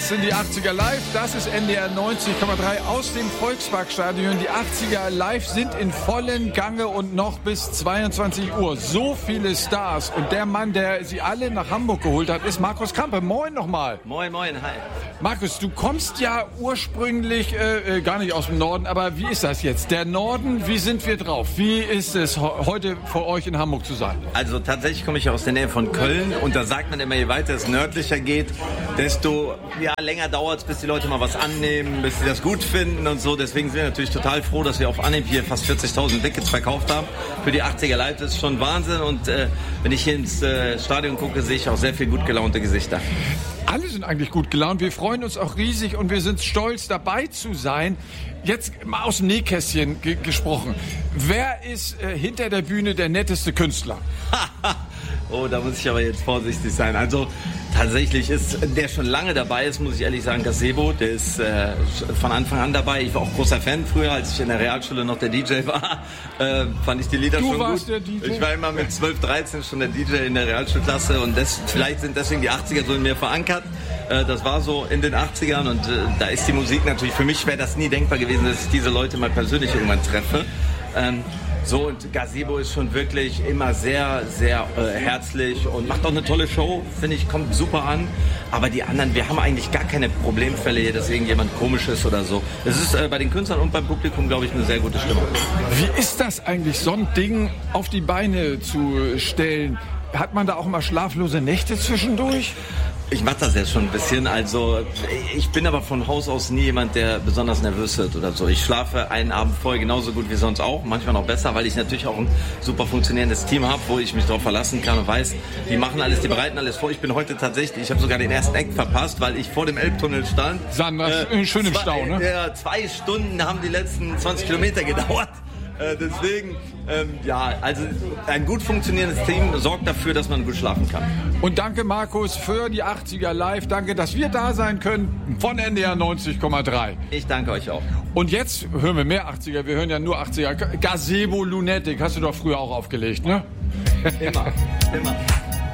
sind die 80er live. Das ist NDR 90,3 aus dem Volksparkstadion. Die 80er live sind in vollem Gange und noch bis 22 Uhr. So viele Stars. Und der Mann, der sie alle nach Hamburg geholt hat, ist Markus Krampe. Moin nochmal. Moin, moin, hi. Markus, du kommst ja ursprünglich gar nicht aus dem Norden, aber wie ist das jetzt? Der Norden, wie sind wir drauf? Wie ist es heute für euch in Hamburg zu sein? Also tatsächlich komme ich aus der Nähe von Köln und da sagt man immer, je weiter es nördlicher geht, desto länger dauert es, bis die Leute mal was annehmen, bis sie das gut finden und so. Deswegen sind wir natürlich total froh, dass wir auf Anhieb hier fast 40.000 Tickets verkauft haben. Für die 80er Live, das ist schon Wahnsinn. Und wenn ich hier ins Stadion gucke, sehe ich auch sehr viel gut gelaunte Gesichter. Alle sind eigentlich gut gelaunt. Wir freuen uns auch riesig und wir sind stolz, dabei zu sein. Jetzt mal aus dem Nähkästchen gesprochen. Wer ist hinter der Bühne der netteste Künstler? Oh, da muss ich aber jetzt vorsichtig sein. Also tatsächlich ist der schon lange dabei ist, muss ich ehrlich sagen, Gazebo. Der ist von Anfang an dabei. Ich war auch großer Fan früher, als ich in der Realschule noch der DJ war. Fand ich die Lieder schon gut. Du warst der DJ? Ich war immer mit 12, 13 schon der DJ in der Realschulklasse und vielleicht sind deswegen die 80er so in mir verankert. Das war so in den 80ern und da ist die Musik natürlich, für mich wäre das nie denkbar gewesen, dass ich diese Leute mal persönlich irgendwann treffe. So, und Gazebo ist schon wirklich immer sehr, sehr herzlich und macht auch eine tolle Show, finde ich, kommt super an. Aber die anderen, wir haben eigentlich gar keine Problemfälle hier, dass irgendjemand komisch ist oder so. Es ist bei den Künstlern und beim Publikum, glaube ich, eine sehr gute Stimmung. Wie ist das eigentlich, so ein Ding auf die Beine zu stellen? Hat man da auch mal schlaflose Nächte zwischendurch? Ich mache das jetzt schon ein bisschen, also ich bin aber von Haus aus nie jemand, der besonders nervös wird oder so. Ich schlafe einen Abend vorher genauso gut wie sonst auch, manchmal noch besser, weil ich natürlich auch ein super funktionierendes Team habe, wo ich mich darauf verlassen kann und weiß, die machen alles, die bereiten alles vor. Ich bin heute tatsächlich, ich habe sogar den ersten Act verpasst, weil ich vor dem Elbtunnel stand. Schön im Stau, ne? Ja, 2 Stunden haben die letzten 20 Kilometer gedauert. Deswegen, also ein gut funktionierendes Team sorgt dafür, dass man gut schlafen kann. Und danke, Markus, für die 80er Live. Danke, dass wir da sein können von NDR 90,3. Ich danke euch auch. Und jetzt hören wir mehr 80er. Wir hören ja nur 80er. Gazebo Lunatic hast du doch früher auch aufgelegt, ne? Immer.